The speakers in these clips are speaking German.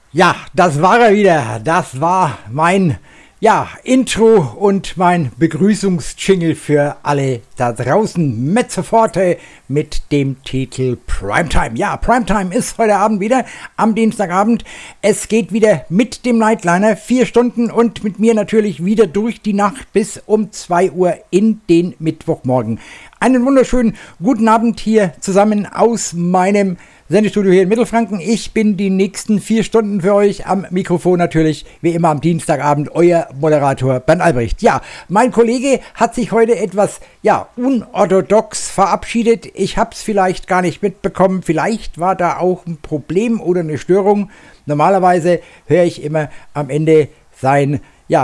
Ja, das war er wieder. Das war mein Intro und mein Begrüßungsjingle für alle da draußen. Mezzo Forte mit dem Titel Primetime. Ja, Primetime ist heute Abend wieder, am Dienstagabend. Es geht wieder mit dem Nightliner, 4 Stunden und mit mir natürlich wieder durch die Nacht bis um 2 Uhr in den Mittwochmorgen. Einen wunderschönen guten Abend hier zusammen aus meinem Sendestudio hier in Mittelfranken. Ich bin die nächsten 4 Stunden für euch am Mikrofon natürlich, wie immer am Dienstagabend, euer Moderator Bernd Albrecht. Ja, mein Kollege hat sich heute etwas, unorthodox verabschiedet. Ich habe es vielleicht gar nicht mitbekommen. Vielleicht war da auch ein Problem oder eine Störung. Normalerweise höre ich immer am Ende sein,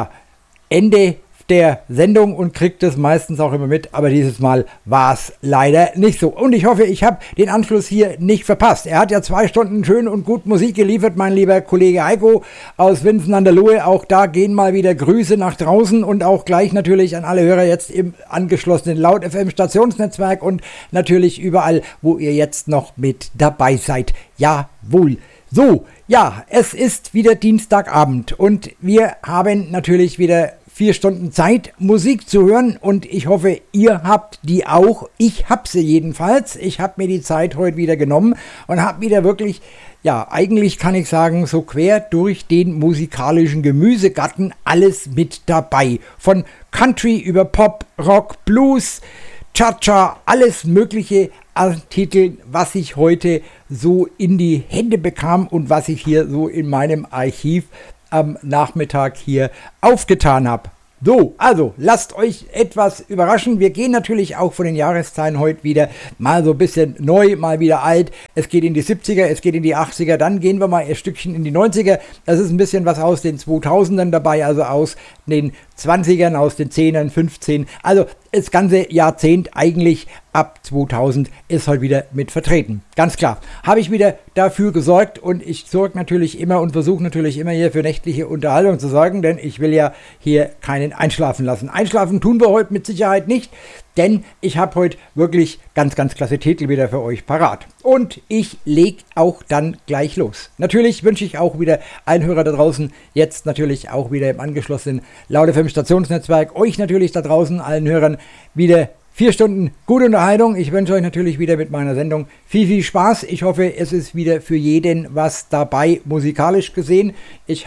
Ende der Sendung und kriegt es meistens auch immer mit, aber dieses Mal war es leider nicht so. Und ich hoffe, ich habe den Anschluss hier nicht verpasst. Er hat ja 2 Stunden schön und gut Musik geliefert, mein lieber Kollege Heiko aus Winsen an der Lohe. Auch da gehen mal wieder Grüße nach draußen und auch gleich natürlich an alle Hörer jetzt im angeschlossenen Laut FM Stationsnetzwerk und natürlich überall, wo ihr jetzt noch mit dabei seid. Jawohl. So, es ist wieder Dienstagabend und wir haben natürlich wieder 4 Stunden Zeit, Musik zu hören und ich hoffe, ihr habt die auch. Ich habe sie jedenfalls. Ich habe mir die Zeit heute wieder genommen und habe wieder wirklich, eigentlich kann ich sagen, so quer durch den musikalischen Gemüsegarten alles mit dabei. Von Country über Pop, Rock, Blues, Cha-Cha, alles mögliche an Titeln, was ich heute so in die Hände bekam und was ich hier so in meinem Archiv am Nachmittag hier aufgetan habe. So, also lasst euch etwas überraschen. Wir gehen natürlich auch von den Jahreszahlen heute wieder mal so ein bisschen neu, mal wieder alt. Es geht in die 70er, es geht in die 80er, dann gehen wir mal ein Stückchen in die 90er. Das ist ein bisschen was aus den 2000ern dabei, also aus den 20ern, aus den 10ern, 15. Also das ganze Jahrzehnt eigentlich ab 2000 ist heute wieder mit vertreten. Ganz klar. Habe ich wieder dafür gesorgt und ich sorge natürlich immer und versuche natürlich immer hier für nächtliche Unterhaltung zu sorgen, denn ich will ja hier keinen einschlafen lassen. Einschlafen tun wir heute mit Sicherheit nicht, denn ich habe heute wirklich ganz, ganz klasse Titel wieder für euch parat. Und ich lege auch dann gleich los. Natürlich wünsche ich auch wieder allen Hörer da draußen, jetzt natürlich auch wieder im angeschlossenen Laut FM Stationsnetzwerk, euch natürlich da draußen, allen Hörern, wieder 4 Stunden gute Unterhaltung. Ich wünsche euch natürlich wieder mit meiner Sendung viel, viel Spaß. Ich hoffe, es ist wieder für jeden was dabei, musikalisch gesehen. Ich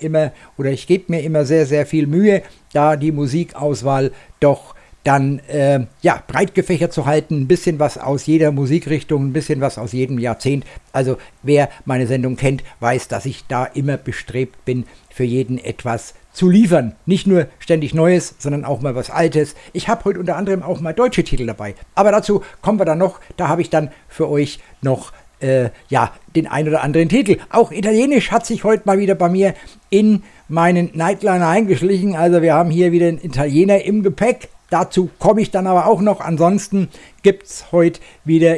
gebe mir immer sehr, sehr viel Mühe, da die Musikauswahl doch dann breit gefächert zu halten, ein bisschen was aus jeder Musikrichtung, ein bisschen was aus jedem Jahrzehnt. Also wer meine Sendung kennt, weiß, dass ich da immer bestrebt bin, für jeden etwas zu liefern. Nicht nur ständig Neues, sondern auch mal was Altes. Ich habe heute unter anderem auch mal deutsche Titel dabei. Aber dazu kommen wir dann noch. Da habe ich dann für euch noch den ein oder anderen Titel. Auch Italienisch hat sich heute mal wieder bei mir in meinen Nightliner eingeschlichen. Also wir haben hier wieder einen Italiener im Gepäck. Dazu komme ich dann aber auch noch. Ansonsten gibt es heute wieder,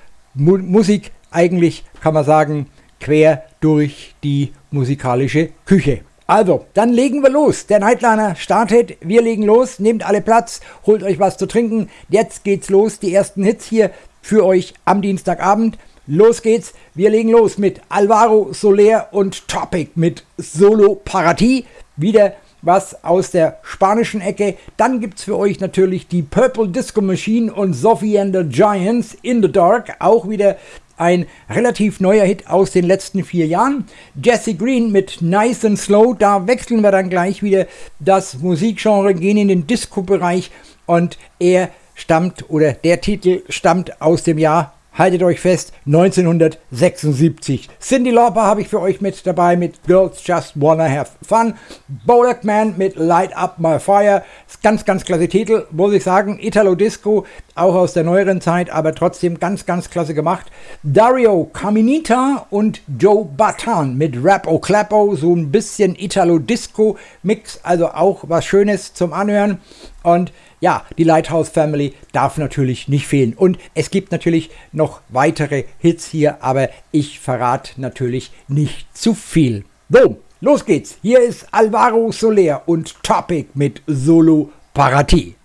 Musik eigentlich, kann man sagen, quer durch die musikalische Küche. Also, dann legen wir los. Der Nightliner startet. Wir legen los. Nehmt alle Platz. Holt euch was zu trinken. Jetzt geht's los. Die ersten Hits hier für euch am Dienstagabend. Los geht's. Wir legen los mit Alvaro Soler und Topic mit Solo Parati. Wieder was aus der spanischen Ecke. Dann gibt's für euch natürlich die Purple Disco Machine und Sophie and the Giants in the Dark. Auch wieder ein relativ neuer Hit aus den letzten 4 Jahren. Jesse Green mit Nice and Slow. Da wechseln wir dann gleich wieder das Musikgenre, gehen in den Disco-Bereich und der Titel stammt aus dem Jahr, haltet euch fest, 1976. Cyndi Lauper habe ich für euch mit dabei mit Girls Just Wanna Have Fun. Bodak Man mit Light Up My Fire. Das ist ganz, ganz klasse Titel, muss ich sagen. Italo Disco, auch aus der neueren Zeit, aber trotzdem ganz, ganz klasse gemacht. Dario Caminita und Joe Bataan mit Rap O Clappo, so ein bisschen Italo Disco Mix, also auch was Schönes zum Anhören. Und die Lighthouse Family darf natürlich nicht fehlen. Und es gibt natürlich noch weitere Hits hier, aber ich verrate natürlich nicht zu viel. So, los geht's. Hier ist Alvaro Soler und Topic mit Solo Parati.